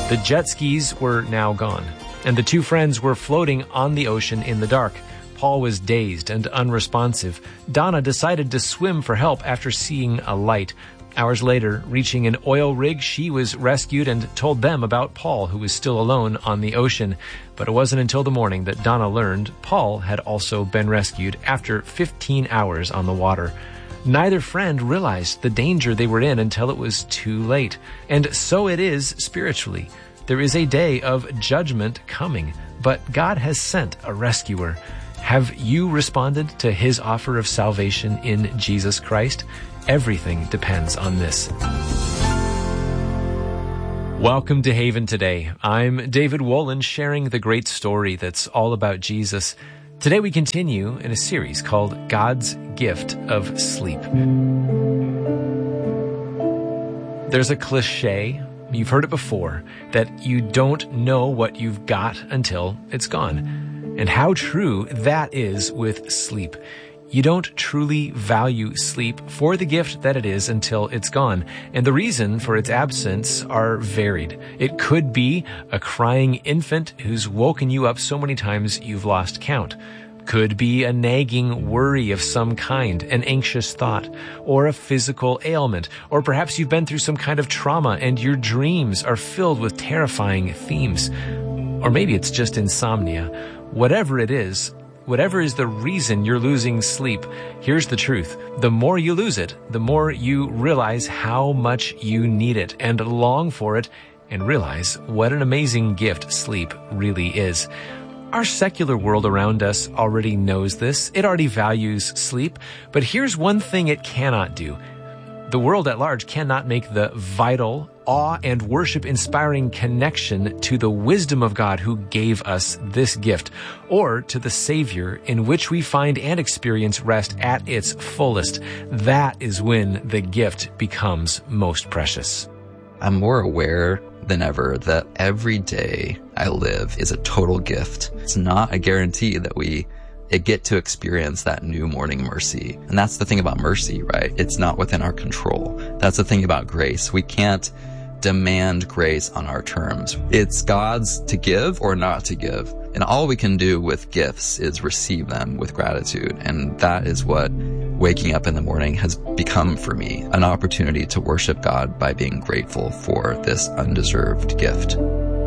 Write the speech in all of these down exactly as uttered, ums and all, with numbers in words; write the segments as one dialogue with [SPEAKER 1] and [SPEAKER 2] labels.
[SPEAKER 1] The jet skis were now gone, and the two friends were floating on the ocean in the dark. Paul was dazed and unresponsive. Donna decided to swim for help after seeing a light. Hours later, reaching an oil rig, she was rescued and told them about Paul, who was still alone on the ocean. But it wasn't until the morning that Donna learned Paul had also been rescued after fifteen hours on the water. Neither friend realized the danger they were in until it was too late. And so it is spiritually. There is a day of judgment coming, but God has sent a rescuer. Have you responded to his offer of salvation in Jesus Christ? Everything depends on this. Welcome to Haven Today. I'm David Wolin, sharing the great story that's all about Jesus. Today we continue in a series called God's Gift of Sleep. There's a cliche, you've heard it before, that you don't know what you've got until it's gone. And how true that is with sleep. You don't truly value sleep for the gift that it is until it's gone. And the reason for its absence are varied. It could be a crying infant who's woken you up so many times you've lost count. Could be a nagging worry of some kind, an anxious thought, or a physical ailment. Or perhaps you've been through some kind of trauma and your dreams are filled with terrifying themes. Or maybe it's just insomnia. Whatever it is, whatever is the reason you're losing sleep, here's the truth. The more you lose it, the more you realize how much you need it and long for it and realize what an amazing gift sleep really is. Our secular world around us already knows this. It already values sleep. But here's one thing it cannot do. The world at large cannot make the vital, awe and worship-inspiring connection to the wisdom of God who gave us this gift, or to the Savior in which we find and experience rest at its fullest. That is when the gift becomes most precious.
[SPEAKER 2] I'm more aware than ever that every day I live is a total gift. It's not a guarantee that we It get to experience that new morning mercy. And that's the thing about mercy, right? It's not within our control. That's the thing about grace. We can't demand grace on our terms. It's God's to give or not to give. And all we can do with gifts is receive them with gratitude. And that is what waking up in the morning has become for me, an opportunity to worship God by being grateful for this undeserved gift.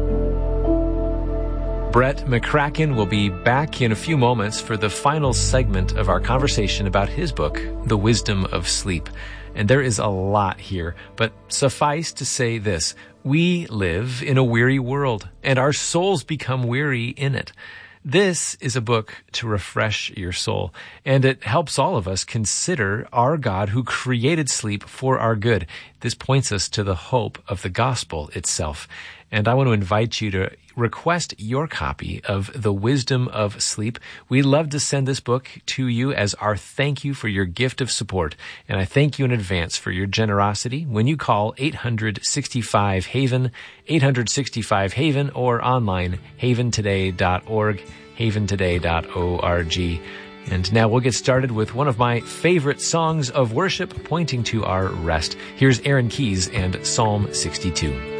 [SPEAKER 1] Brett McCracken will be back in a few moments for the final segment of our conversation about his book, The Wisdom of Sleep. And there is a lot here, but suffice to say this: we live in a weary world, and our souls become weary in it. This is a book to refresh your soul, and it helps all of us consider our God who created sleep for our good. This points us to the hope of the gospel itself. And I want to invite you to request your copy of The Wisdom of Sleep. We'd love to send this book to you as our thank you for your gift of support. And I thank you in advance for your generosity when you call eight hundred sixty-five HAVEN, eight hundred sixty-five HAVEN, or online, haven today dot org, haven today dot org. And now we'll get started with one of my favorite songs of worship pointing to our rest. Here's Aaron Keys and Psalm sixty-two.